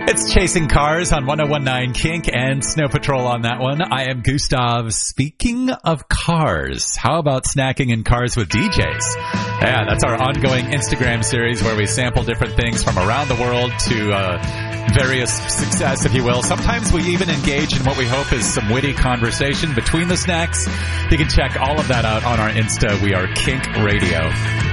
It's Chasing Cars on 101.9 Kink and Snow Patrol on that one. I am Gustav. Speaking of cars, how about snacking in cars with DJs? Yeah, that's our ongoing Instagram series where we sample different things from around the world to various success, if you will. Sometimes we even engage in what we hope is some witty conversation between the snacks. You can check all of that out on our Insta. We are Kink Radio.